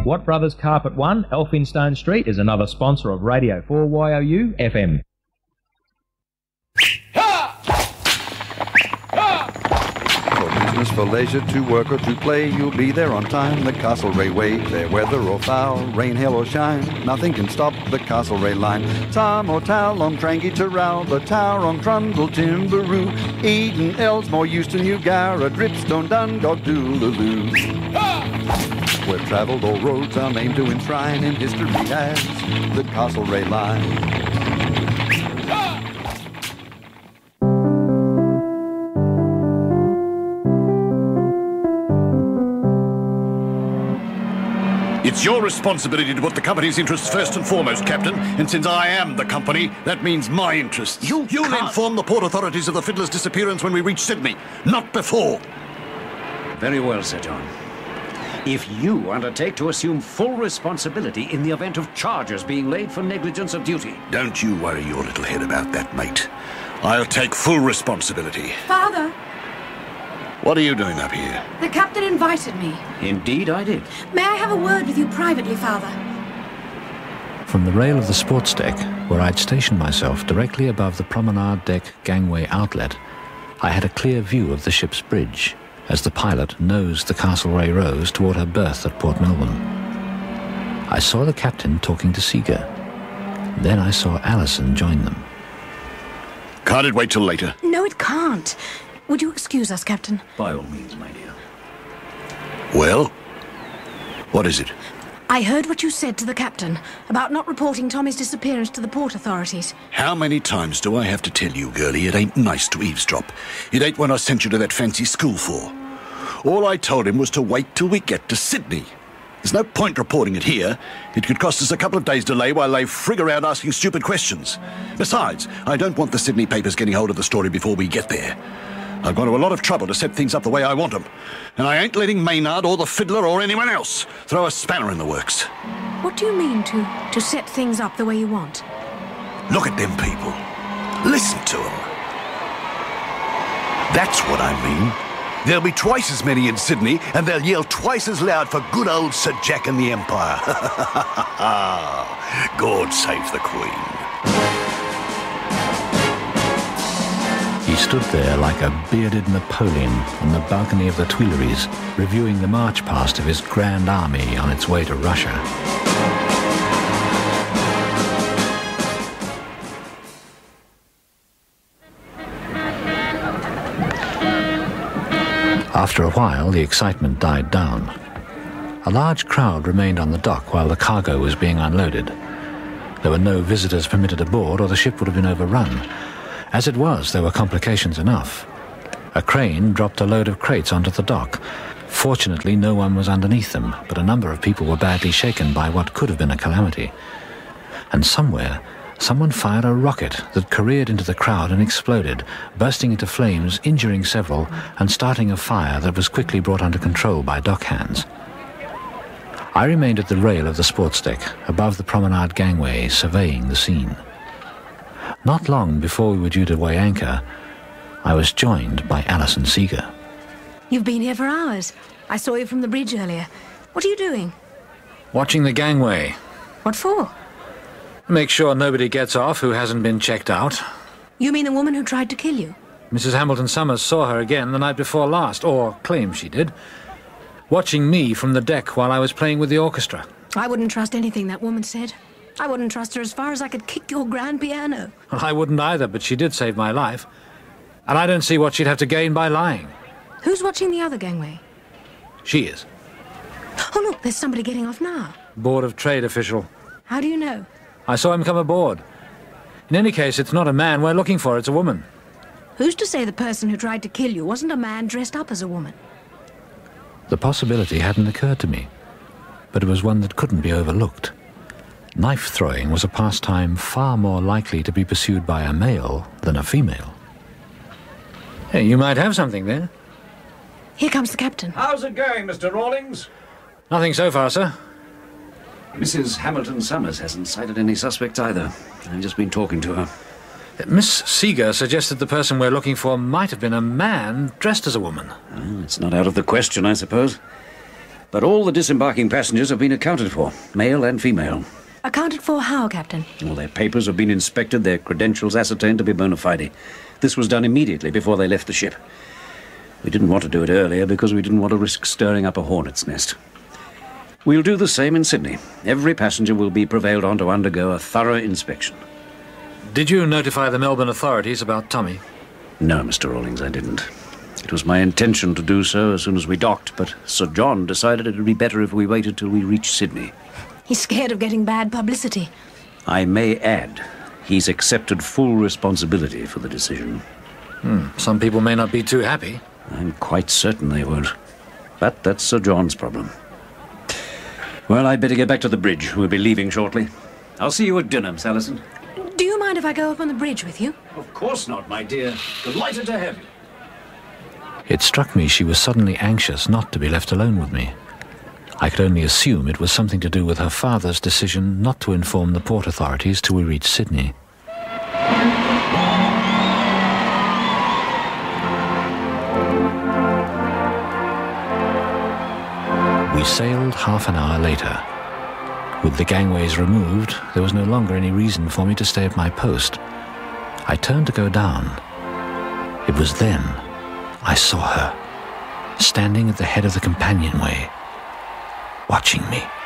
Watt Brothers Carpet One, Elphinstone Street, is another sponsor of Radio 4YOU FM. For leisure, to work or to play, you'll be there on time. The Castlereagh Way, fair weather or foul, rain, hail or shine, nothing can stop the Castlereagh line. Tam or Tal on Trangie Tyrrell, the Tower on Trundle, Timberoo, Eden, Elsmore, Euston, Ugara, Dripstone, Dundalk, Doolaloo. We've travelled all roads our name to enshrine in history as the Castlereagh line. It's your responsibility to put the company's interests first and foremost, Captain. And since I am the company, that means my interests. You'll inform the port authorities of the Fiddler's disappearance when we reach Sydney, not before. Very well, Sir John. If you undertake to assume full responsibility in the event of charges being laid for negligence of duty. Don't you worry your little head about that, mate. I'll take full responsibility. Father! What are you doing up here? The captain invited me. Indeed I did. May I have a word with you privately, Father? From the rail of the sports deck, where I'd stationed myself directly above the promenade deck gangway outlet, I had a clear view of the ship's bridge as the pilot nosed the Castlereagh Rose toward her berth at Port Melbourne. I saw the captain talking to Seeger. Then I saw Alison join them. Can't it wait till later? No, it can't. Would you excuse us, Captain? By all means, my dear. Well, what is it? I heard what you said to the captain about not reporting Tommy's disappearance to the port authorities. How many times do I have to tell you, girlie, it ain't nice to eavesdrop? It ain't what I sent you to that fancy school for. All I told him was to wait till we get to Sydney. There's no point reporting it here. It could cost us a couple of days' delay while they frig around asking stupid questions. Besides, I don't want the Sydney papers getting hold of the story before we get there. I've gone to a lot of trouble to set things up the way I want them. And I ain't letting Maynard or the Fiddler or anyone else throw a spanner in the works. What do you mean to set things up the way you want? Look at them people. Listen to them. That's what I mean. There'll be twice as many in Sydney, and they'll yell twice as loud for good old Sir Jack and the Empire. God save the Queen. He stood there like a bearded Napoleon on the balcony of the Tuileries, reviewing the march past of his grand army on its way to Russia. After a while, the excitement died down. A large crowd remained on the dock while the cargo was being unloaded. There were no visitors permitted aboard, or the ship would have been overrun. As it was, there were complications enough. A crane dropped a load of crates onto the dock. Fortunately, no one was underneath them, but a number of people were badly shaken by what could have been a calamity. And somewhere, someone fired a rocket that careered into the crowd and exploded, bursting into flames, injuring several, and starting a fire that was quickly brought under control by dock hands. I remained at the rail of the sports deck, above the promenade gangway, surveying the scene. Not long before we were due to weigh anchor, I was joined by Alison Seeger. You've been here for hours. I saw you from the bridge earlier. What are you doing? Watching the gangway. What for? Make sure nobody gets off who hasn't been checked out. You mean the woman who tried to kill you? Mrs. Hamilton Summers saw her again the night before last, or claims she did, watching me from the deck while I was playing with the orchestra. I wouldn't trust anything that woman said. I wouldn't trust her as far as I could kick your grand piano. Well, I wouldn't either, but she did save my life. And I don't see what she'd have to gain by lying. Who's watching the other gangway? She is. Oh, look, there's somebody getting off now. Board of Trade official. How do you know? I saw him come aboard. In any case, it's not a man we're looking for, it's a woman. Who's to say the person who tried to kill you wasn't a man dressed up as a woman? The possibility hadn't occurred to me, but it was one that couldn't be overlooked. Knife throwing was a pastime far more likely to be pursued by a male than a female. Hey, you might have something there. Here comes the captain. How's it going, Mr. Rawlings? Nothing so far, sir. Mrs. Hamilton Summers hasn't cited any suspects either. I've just been talking to her. Miss Seeger suggested the person we're looking for might have been a man dressed as a woman. Well, it's not out of the question, I suppose. But all the disembarking passengers have been accounted for, male and female. Accounted for how, Captain? All their papers have been inspected, their credentials ascertained to be bona fide. This was done immediately before they left the ship. We didn't want to do it earlier because we didn't want to risk stirring up a hornet's nest. We'll do the same in Sydney. Every passenger will be prevailed on to undergo a thorough inspection. Did you notify the Melbourne authorities about Tommy? No, Mr. Rawlings, I didn't. It was my intention to do so as soon as we docked, but Sir John decided it would be better if we waited till we reached Sydney. He's scared of getting bad publicity. I may add, he's accepted full responsibility for the decision. Some people may not be too happy. I'm quite certain they won't. But that's Sir John's problem. Well, I'd better get back to the bridge. We'll be leaving shortly. I'll see you at dinner, Miss Allison. Do you mind if I go up on the bridge with you? Of course not, my dear. Delighted to have you. It struck me she was suddenly anxious not to be left alone with me. I could only assume it was something to do with her father's decision not to inform the port authorities till we reached Sydney. We sailed half an hour later. With the gangways removed, there was no longer any reason for me to stay at my post. I turned to go down. It was then I saw her, standing at the head of the companionway, watching me.